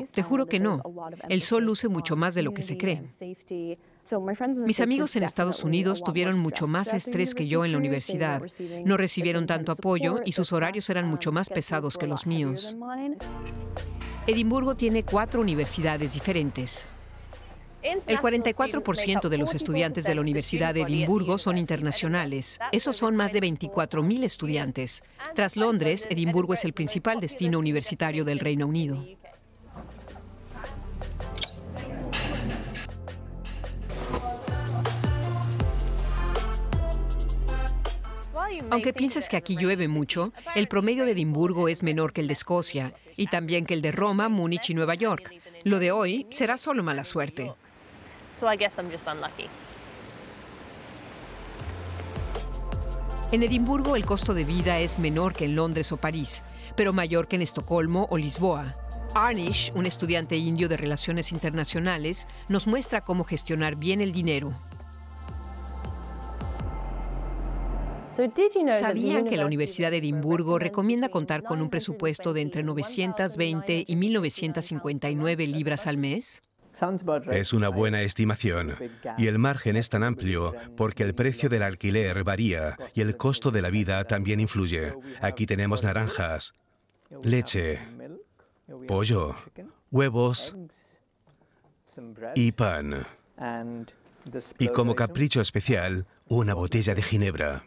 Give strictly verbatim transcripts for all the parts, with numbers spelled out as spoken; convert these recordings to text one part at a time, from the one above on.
te juro que no. El sol luce mucho más de lo que se cree. Mis amigos en Estados Unidos tuvieron mucho más estrés que yo en la universidad. No recibieron tanto apoyo y sus horarios eran mucho más pesados que los míos. Edimburgo tiene cuatro universidades diferentes. El cuarenta y cuatro por ciento de los estudiantes de la Universidad de Edimburgo son internacionales. Esos son más de veinticuatro mil estudiantes. Tras Londres, Edimburgo es el principal destino universitario del Reino Unido. Aunque pienses que aquí llueve mucho, el promedio de Edimburgo es menor que el de Escocia, y también que el de Roma, Múnich y Nueva York. Lo de hoy será solo mala suerte. En Edimburgo el costo de vida es menor que en Londres o París, pero mayor que en Estocolmo o Lisboa. Arnish, un estudiante indio de Relaciones Internacionales, nos muestra cómo gestionar bien el dinero. ¿Sabían que la Universidad de Edimburgo recomienda contar con un presupuesto de entre novecientas veinte y mil novecientas cincuenta y nueve libras al mes? Es una buena estimación. Y el margen es tan amplio porque el precio del alquiler varía y el costo de la vida también influye. Aquí tenemos naranjas, leche, pollo, huevos y pan. Y como capricho especial, una botella de ginebra.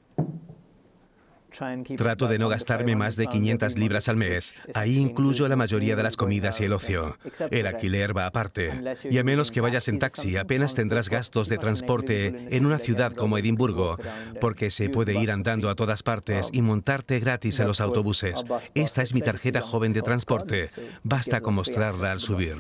Trato de no gastarme más de quinientas libras al mes. Ahí incluyo la mayoría de las comidas y el ocio. El alquiler va aparte. Y a menos que vayas en taxi, apenas tendrás gastos de transporte en una ciudad como Edimburgo, porque se puede ir andando a todas partes y montarte gratis en los autobuses. Esta es mi tarjeta joven de transporte. Basta con mostrarla al subir.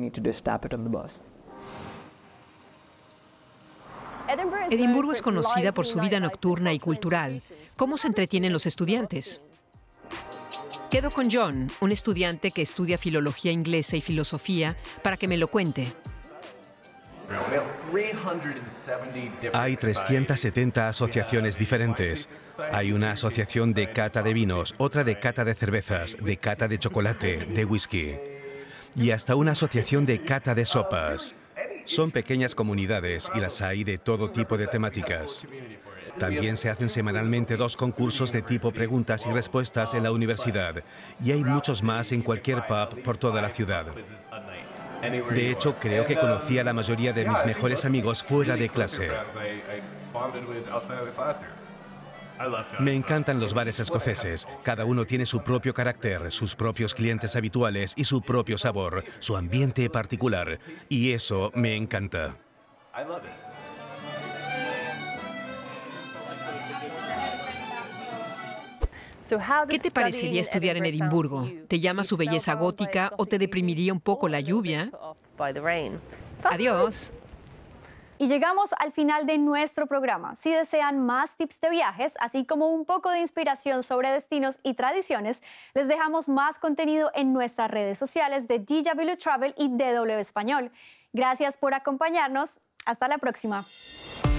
Edimburgo es conocida por su vida nocturna y cultural. ¿Cómo se entretienen los estudiantes? Quedo con John, un estudiante que estudia filología inglesa y filosofía, para que me lo cuente. Hay trescientas setenta asociaciones diferentes. Hay una asociación de cata de vinos, otra de cata de cervezas, de cata de chocolate, de whisky. Y hasta una asociación de cata de sopas. Son pequeñas comunidades y las hay de todo tipo de temáticas. También se hacen semanalmente dos concursos de tipo preguntas y respuestas en la universidad. Y hay muchos más en cualquier pub por toda la ciudad. De hecho, creo que conocí a la mayoría de mis mejores amigos fuera de clase. Me encantan los bares escoceses. Cada uno tiene su propio carácter, sus propios clientes habituales y su propio sabor, su ambiente particular. Y eso me encanta. ¿Qué te parecería estudiar en Edimburgo? ¿Te llama su belleza gótica o te deprimiría un poco la lluvia? Adiós. Y llegamos al final de nuestro programa. Si desean más tips de viajes, así como un poco de inspiración sobre destinos y tradiciones, les dejamos más contenido en nuestras redes sociales de D W Travel y D W Español. Gracias por acompañarnos. Hasta la próxima.